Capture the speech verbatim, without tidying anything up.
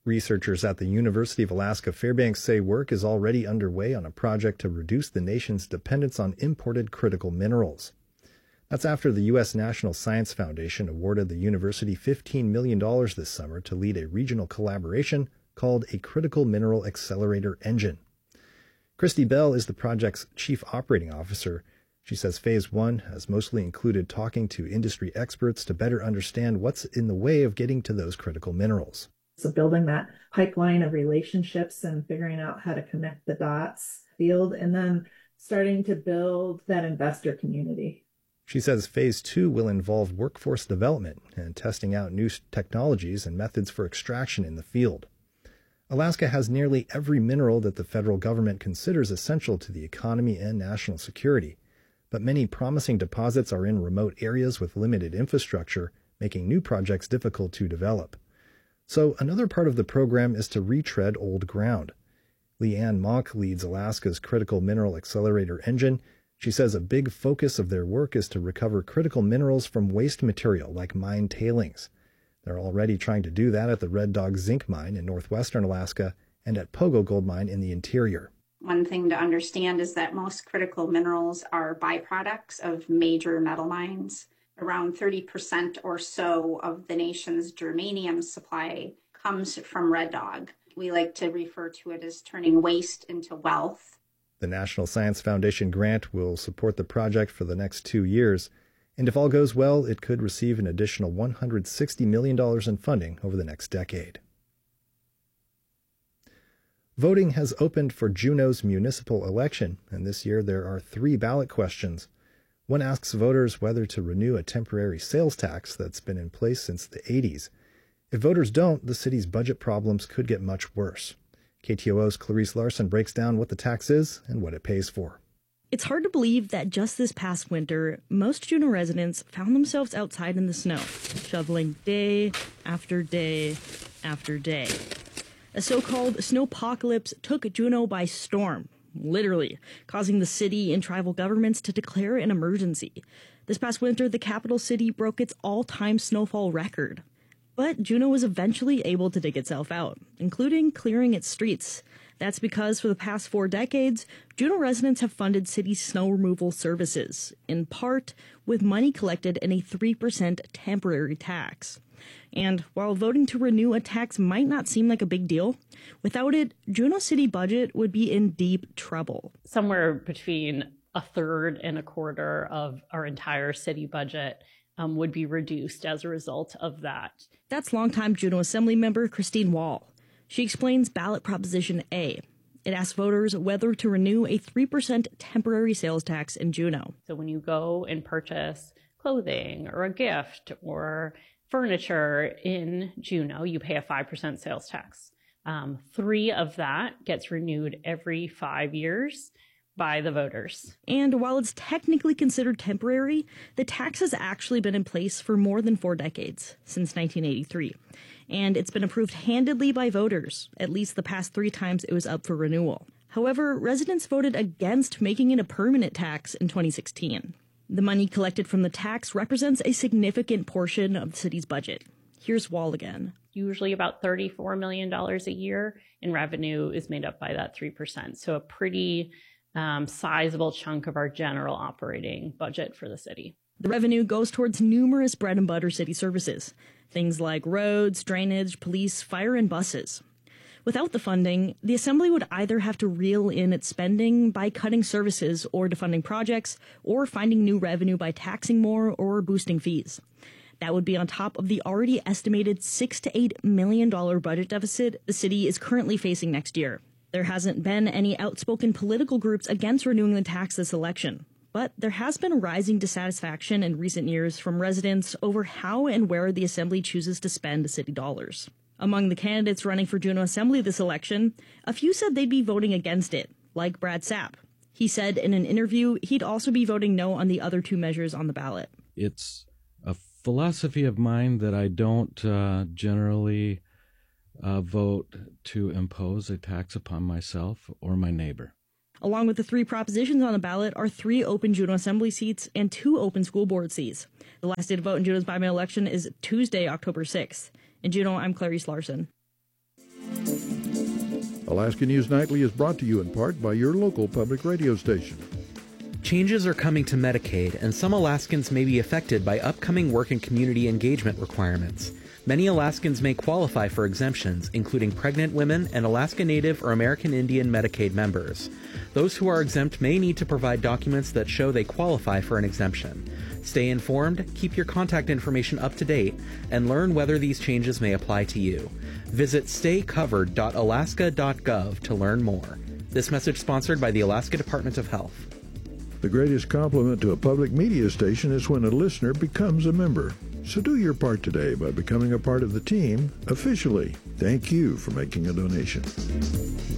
Researchers at the University of Alaska Fairbanks say work is already underway on a project to reduce the nation's dependence on imported critical minerals. That's after the U S National Science Foundation awarded the university fifteen million dollars this summer to lead a regional collaboration called a Critical Mineral Accelerator Engine. Christy Bell is the project's chief operating officer. She says phase one has mostly included talking to industry experts to better understand what's in the way of getting to those critical minerals. So building that pipeline of relationships and figuring out how to connect the dots field, and then starting to build that investor community. She says phase two will involve workforce development and testing out new technologies and methods for extraction in the field. Alaska has nearly every mineral that the federal government considers essential to the economy and national security, but many promising deposits are in remote areas with limited infrastructure, making new projects difficult to develop. So another part of the program is to retread old ground. Leanne Mock leads Alaska's Critical Mineral Accelerator Engine. She says a big focus of their work is to recover critical minerals from waste material like mine tailings. They're already trying to do that at the Red Dog Zinc Mine in northwestern Alaska and at Pogo Gold Mine in the interior. One thing to understand is that most critical minerals are byproducts of major metal mines. Around thirty percent or so of the nation's germanium supply comes from Red Dog. We like to refer to it as turning waste into wealth. The National Science Foundation grant will support the project for the next two years, and if all goes well, it could receive an additional one hundred sixty million dollars in funding over the next decade. Voting has opened for Juneau's municipal election, and this year there are three ballot questions. One asks voters whether to renew a temporary sales tax that's been in place since the eighties. If voters don't, the city's budget problems could get much worse. K T O O's Clarice Larson breaks down what the tax is and what it pays for. It's hard to believe that just this past winter, most Juneau residents found themselves outside in the snow, shoveling day after day after day. A so-called snowpocalypse took Juneau by storm, literally, causing the city and tribal governments to declare an emergency. This past winter, the capital city broke its all-time snowfall record. But Juneau was eventually able to dig itself out, including clearing its streets. That's because for the past four decades, Juneau residents have funded city snow removal services, in part with money collected in a three percent temporary tax. And while voting to renew a tax might not seem like a big deal, without it, Juneau city budget would be in deep trouble. Somewhere between a third and a quarter of our entire city budget um, would be reduced as a result of that. That's longtime Juneau Assembly member Christine Wall. She explains ballot proposition A. It asks voters whether to renew a three percent temporary sales tax in Juneau. So when you go and purchase clothing or a gift or furniture in Juneau, you pay a five percent sales tax. Um, three of that gets renewed every five years by the voters. And while it's technically considered temporary, the tax has actually been in place for more than four decades, since nineteen eighty-three. And it's been approved handedly by voters, at least the past three times it was up for renewal. However, residents voted against making it a permanent tax in twenty sixteen. The money collected from the tax represents a significant portion of the city's budget. Here's Wall again. Usually about thirty-four million dollars a year in revenue is made up by that three percent. So a pretty um, sizable chunk of our general operating budget for the city. The revenue goes towards numerous bread and butter city services, things like roads, drainage, police, fire, and buses. Without the funding, the Assembly would either have to reel in its spending by cutting services or defunding projects, or finding new revenue by taxing more or boosting fees. That would be on top of the already estimated six to eight million dollar budget deficit the city is currently facing next year. There hasn't been any outspoken political groups against renewing the tax this election, but there has been rising dissatisfaction in recent years from residents over how and where the Assembly chooses to spend city dollars. Among the candidates running for Juneau Assembly this election, a few said they'd be voting against it, like Brad Sapp. He said in an interview he'd also be voting no on the other two measures on the ballot. It's a philosophy of mine that I don't uh, generally uh, vote to impose a tax upon myself or my neighbor. Along with the three propositions on the ballot are three open Juneau Assembly seats and two open school board seats. The last day to vote in Juneau's by-mail election is Tuesday, October sixth. In Juneau, I'm Clarice Larson. Alaska News Nightly is brought to you in part by your local public radio station. Changes are coming to Medicaid, and some Alaskans may be affected by upcoming work and community engagement requirements. Many Alaskans may qualify for exemptions, including pregnant women and Alaska Native or American Indian Medicaid members. Those who are exempt may need to provide documents that show they qualify for an exemption. Stay informed, keep your contact information up to date, and learn whether these changes may apply to you. Visit stay covered dot alaska dot gov to learn more. This message sponsored by the Alaska Department of Health. The greatest compliment to a public media station is when a listener becomes a member. So do your part today by becoming a part of the team officially. Thank you for making a donation.